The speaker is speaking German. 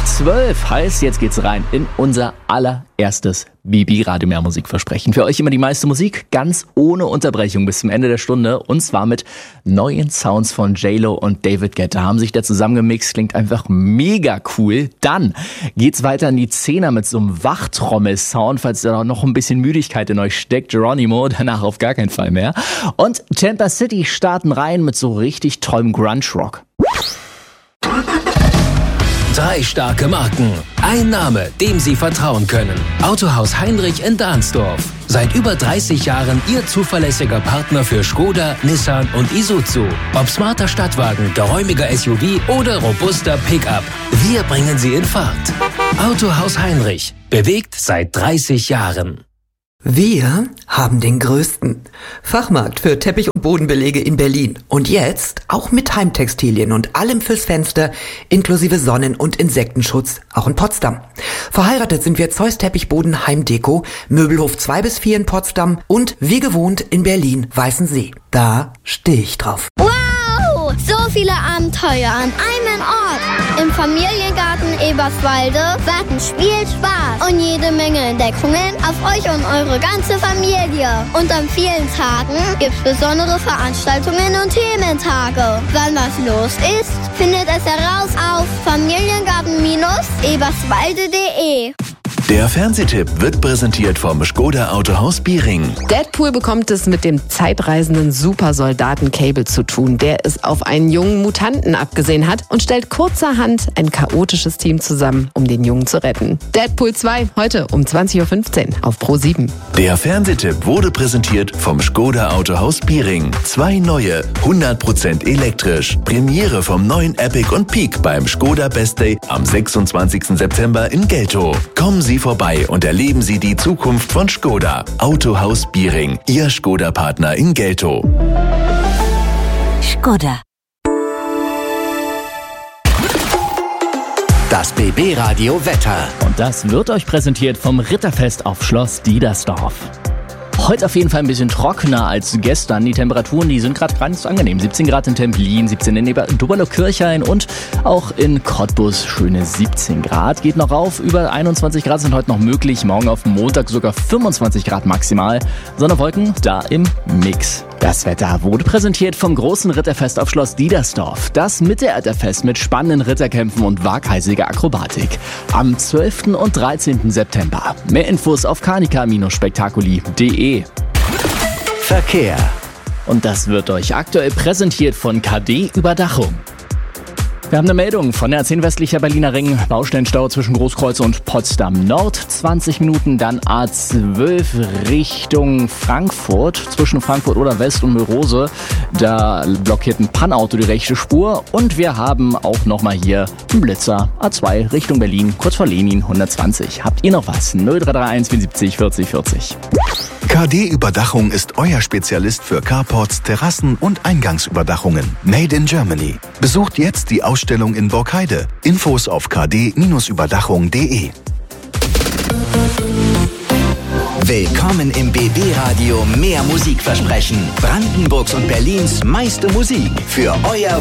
12 heißt, jetzt geht's rein in unser allererstes BB-Radio Mehr Musikversprechen. Für euch immer die meiste Musik, ganz ohne Unterbrechung bis zum Ende der Stunde. Und zwar mit neuen Sounds von J-Lo und David Guetta. Haben sich da zusammengemixt, klingt einfach mega cool. Dann geht's weiter in die Zehner mit so einem Wachtrommel-Sound, falls da noch ein bisschen Müdigkeit in euch steckt. Geronimo, danach auf gar keinen Fall mehr. Und Tampa City starten rein mit so richtig tollem Grunge-Rock. 3 starke Marken. Ein Name, dem Sie vertrauen können. Autohaus Heinrich in Dahnsdorf. Seit über 30 Jahren Ihr zuverlässiger Partner für Skoda, Nissan und Isuzu. Ob smarter Stadtwagen, geräumiger SUV oder robuster Pickup. Wir bringen Sie in Fahrt. Autohaus Heinrich. Bewegt seit 30 Jahren. Wir haben den größten Fachmarkt für Teppich- und Bodenbelege in Berlin. Und jetzt auch mit Heimtextilien und allem fürs Fenster, inklusive Sonnen- und Insektenschutz, auch in Potsdam. Verheiratet sind wir Zeus Teppichboden Heimdeko, Möbelhof 2-4 in Potsdam und wie gewohnt in Berlin Weißensee. Da stehe ich drauf. Wow! So viele Abenteuer an einem Ort. Im Familiengarten Eberswalde warten Spiel, Spaß und jede Menge Entdeckungen auf euch und eure ganze Familie. Und an vielen Tagen gibt's besondere Veranstaltungen und Thementage. Wann was los ist, findet es heraus auf familiengarten-eberswalde.de. Der Fernsehtipp wird präsentiert vom Škoda Autohaus Biering. Deadpool bekommt es mit dem zeitreisenden Supersoldaten Cable zu tun, der es auf einen jungen Mutanten abgesehen hat und stellt kurzerhand ein chaotisches Team zusammen, um den Jungen zu retten. Deadpool 2, heute um 20.15 Uhr auf Pro7. Der Fernsehtipp wurde präsentiert vom Škoda Autohaus Biering. 2 neue, 100% elektrisch. Premiere vom neuen Epic und Peak beim Škoda Best Day am 26. September in Geltow. Kommen Sie vorbei und erleben Sie die Zukunft von Škoda. Autohaus Biering, Ihr Škoda-Partner in Geltow. Škoda. Das BB-Radio Wetter. Und das wird euch präsentiert vom Ritterfest auf Schloss Diedersdorf. Heute auf jeden Fall ein bisschen trockener als gestern. Die Temperaturen, die sind gerade ganz angenehm. 17 Grad in Templin, 17 in Doberlo-Kirchhain und auch in Cottbus schöne 17 Grad. Geht noch rauf, über 21 Grad sind heute noch möglich. Morgen auf Montag sogar 25 Grad maximal. Sonne, Wolken, da im Mix. Das Wetter wurde präsentiert vom großen Ritterfest auf Schloss Diedersdorf. Das Mittelalterfest mit spannenden Ritterkämpfen und waghalsiger Akrobatik. Am 12. und 13. September. Mehr Infos auf kanika-spektakuli.de. Verkehr. Und das wird euch aktuell präsentiert von KD Überdachung. Wir haben eine Meldung von der A10 westlicher Berliner Ring. Baustellenstau zwischen Großkreuz und Potsdam Nord. 20 Minuten, dann A12 Richtung Frankfurt. Zwischen Frankfurt oder West und Mörose. Da blockiert ein Pannauto die rechte Spur. Und wir haben auch nochmal hier einen Blitzer. A2 Richtung Berlin, kurz vor Lenin, 120. Habt ihr noch was? 0331 74 40 40. KD Überdachung ist euer Spezialist für Carports, Terrassen und Eingangsüberdachungen. Made in Germany. Besucht jetzt die Ausstellung in Borkheide. Infos auf kd-überdachung.de. Willkommen im BB-Radio Mehr Musikversprechen. Brandenburgs und Berlins meiste Musik für euer